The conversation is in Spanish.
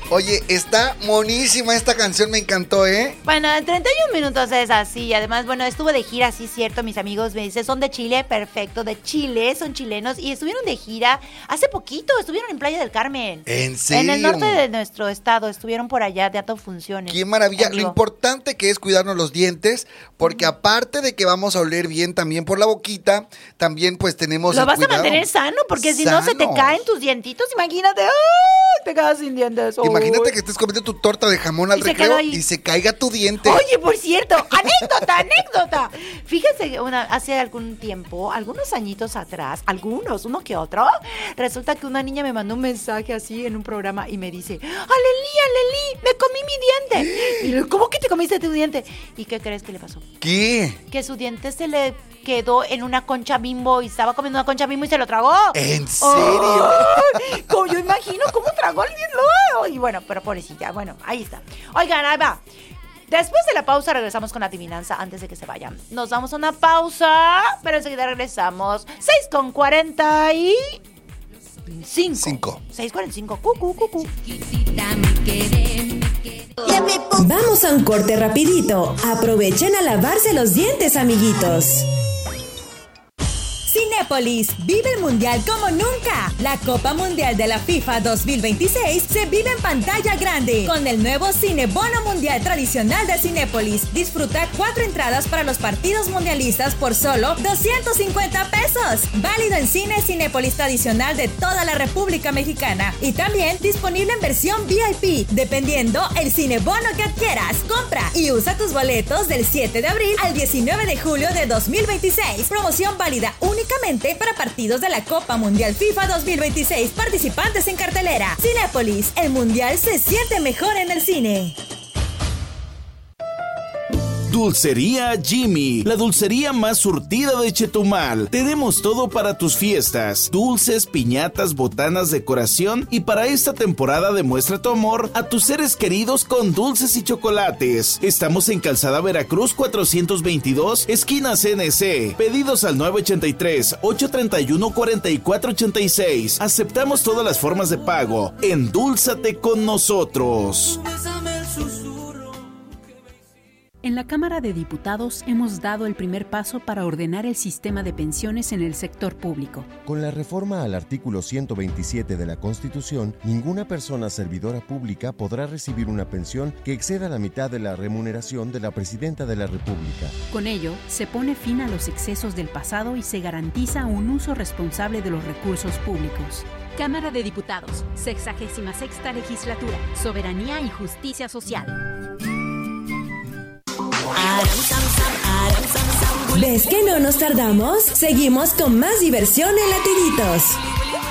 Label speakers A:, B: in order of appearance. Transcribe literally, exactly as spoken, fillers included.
A: Oye, está monísima esta canción, me encantó, ¿eh?
B: Bueno, en treinta y un minutos es así. Además, bueno, estuvo de gira, sí, cierto. Mis amigos me dicen, son de Chile, perfecto, de Chile, son chilenos. Y estuvieron de gira hace poquito, estuvieron en Playa del Carmen.
A: ¿En serio?
B: En el norte de nuestro estado, estuvieron por allá de Ato Funciones.
A: ¡Qué maravilla! Lo importante que es cuidarnos los dientes, porque uh-huh. aparte de que vamos a oler bien también por la boquita, también pues tenemos
B: Lo
A: el
B: vas
A: cuidado.
B: a mantener sano, porque si
A: Sano.
B: no se te caen tus dientitos, imagínate, ¡ay! Te quedas sin dientes. ¡Ay!
A: Imagínate que estés comiendo tu torta de jamón al
B: y
A: recreo y se caiga tu diente.
B: Oye, por cierto, anécdota, anécdota. Fíjense, una, hace algún tiempo, algunos añitos atrás, algunos, uno que otro, resulta que una niña me mandó un mensaje así en un programa y me dice, Alelí, Alelí, me comí mi diente. Y le digo, ¿cómo que te comiste tu diente? ¿Y qué crees que le pasó?
A: ¿Qué?
B: Que su diente se le quedó en una concha Bimbo y estaba comiendo una concha Bimbo y se lo tragó.
A: ¿En serio?
B: Oh, como yo imagino cómo tragó el diente. Y bueno, pero pobrecita, bueno, ahí está. Oigan, ahí va. Después de la pausa regresamos con la adivinanza antes de que se vayan. Nos damos una pausa, pero enseguida regresamos. seis con cuarenta y cinco.
A: Cinco.
B: seis cuarenta y cinco. Cucu, cucu.
C: Vamos a un corte rapidito. Aprovechen a lavarse los dientes, amiguitos. Cinépolis, vive el Mundial como nunca. La Copa Mundial de la FIFA dos mil veintiséis se vive en pantalla grande con el nuevo Cinebono Mundial tradicional de Cinépolis. Disfruta cuatro entradas para los partidos mundialistas por solo doscientos cincuenta pesos. Válido en cine Cinépolis tradicional de toda la República Mexicana. Y también disponible en versión V I P, dependiendo el Cinebono que adquieras. Compra y usa tus boletos del siete de abril al diecinueve de julio de dos mil veintiséis. Promoción válida únicamente para partidos de la Copa Mundial FIFA dos mil veintiséis participantes en cartelera. Cinépolis, el Mundial se siente mejor en el cine.
D: Dulcería Jimmy, la dulcería más surtida de Chetumal. Tenemos todo para tus fiestas: dulces, piñatas, botanas, decoración, y para esta temporada demuestra tu amor a tus seres queridos con dulces y chocolates. Estamos en Calzada Veracruz cuatrocientos veintidós, esquina C N C. Pedidos al nueve ocho tres, ocho tres uno, cuatro cuatro ocho seis. Aceptamos todas las formas de pago. Endúlzate con nosotros.
E: En la Cámara de Diputados hemos dado el primer paso para ordenar el sistema de pensiones en el sector público.
F: Con la reforma al artículo ciento veintisiete de la Constitución, ninguna persona servidora pública podrá recibir una pensión que exceda la mitad de la remuneración de la Presidenta de la República.
E: Con ello, se pone fin a los excesos del pasado y se garantiza un uso responsable de los recursos públicos. Cámara de Diputados, sexagésima sexta legislatura, Soberanía y Justicia Social.
C: ¿Ves que no nos tardamos? Seguimos con más diversión en Latiditos.